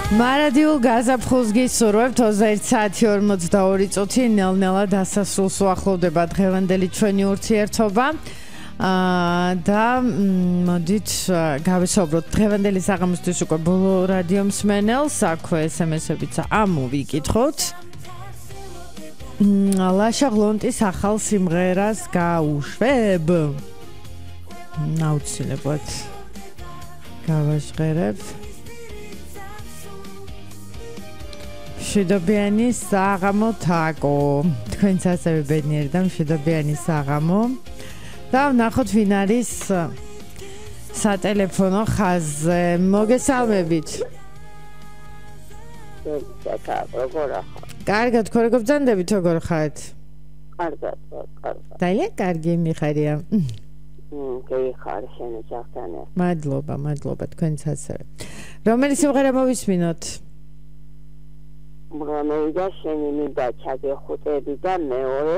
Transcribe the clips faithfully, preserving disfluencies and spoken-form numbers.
მარადიულ გაზაფხულს გისურვებთ ოცდაერთი საათი ორმოცდაორი წუთი ნელ-ნელა დასასრულს უახლოვდება დღევანდელი ჩვენი ურთიერთობა და მოდით გავისაუბროთ დღევანდელი საღამოსთვის უკვე ბოლო რადიო მსმენელს აქვე ესემესებიც ამოვიკითხოთ ლაშა ღლონტის ახალ სიმღერას გაუშვებ აუცილებლად გავაჟღერებ მშვიდობიანი საღამო თაკო თქვენც ასევე ბედნიერი და მშვიდობიანი საღამო და ვნახოთ ვინ არის სატელეფონო ხაზზე მოგესალმებით კარგად თქვენ როგორ ბრძანდებით როგორ ხართ კარგად კარგად დაია კარგი მიხარია კი ხარ შენ ჯახტანე მადლობა მადლობა თქვენც ასევე რომელი სიმღერა მოვისმინოთ მოგამოვიდა შენი მინდა ჩაგეხუტები და მეორე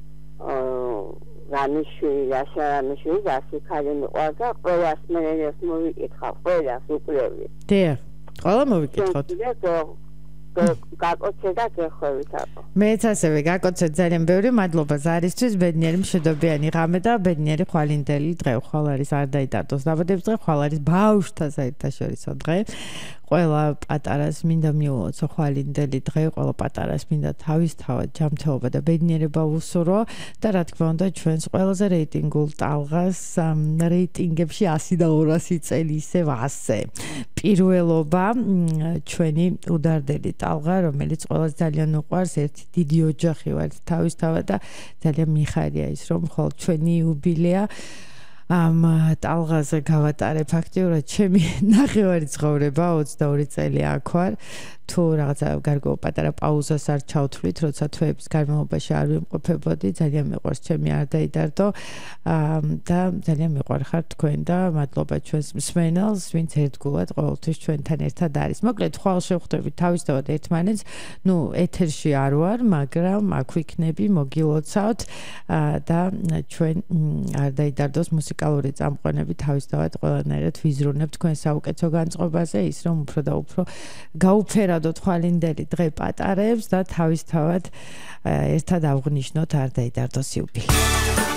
რამიშვილი ლაშა რამიშვილი დასი ქალი მიყვარს და ყველას მენელს მოვიკითხავ ყველას უკლევი დიახ ყველა მოვიკითხოთ გაკოცე და გეხვევით აბა მეც ასევე გაკოცე ძალიან ბევრი მადლობა ზარისთვის ბედნიერი მშვიდობიანი ღამე და ბედნიერი ხვალინდელი დღე ხვალ არის არ დაიტარდოს დაბადების დღე ხვალ არის ბავშვთა საერთაშორისო დღე ყველა პატარას მინდა მიულოცო ხვალინდელი დღე ყველა პატარას მინდა თავისთავად ჯანმრთელობა და ბედნიერება უსურვო და რა თქმა უნდა ჩვენს ყველაზე რეიტინგულ ტალღას რეიტინგებში ასი და ორასი წელი ისევ ასე პირველობა ჩვენი უდარდელი ტალღა რომელიც ყველას ძალიან უყვარს ერთი დიდი ოჯახი ვართ თავისთავად და ძალიან მიხარია ის რომ ხოლმე ჩვენი იუბილეა ამ ტალღაზე გავატარე ფაქტიურად ჩემი ნახევარი ცხოვრება ოცდაორი წელი აქ ვარ თუ რაღაცა გარკვეულ პატარა პაუზას არ ჩავთვლით როცა თვეების განმავლობაში არ ვიმყოფებოდი ძალიან მიყვარს ჩემი არ დაიდარდო და ძალიან მიყვარხარ თქვენ და მადლობა ჩვენს მსმენელს ვინც ერთგულად ყოველთვის ჩვენთან ერთად არის მოკლედ ხვალ შევხვდებით თავისთავად ერთმანეთს ნუ ეთერში არ ვარ მაგრამ აქ ვიქნები მოგილოცავთ და ჩვენ არ დაიდარდოს მუსიკალური წამყვანები თავისთავად ყველანაირად ვიზრუნებთ თქვენ საუკეთესო განწყობაზე ის რომ უფრო და უფრო გაუფერა თვალინდელი დღე პატარებს და თავისთავად ერთად ავღნიშნოთ არ დაიდარდოს იუბილე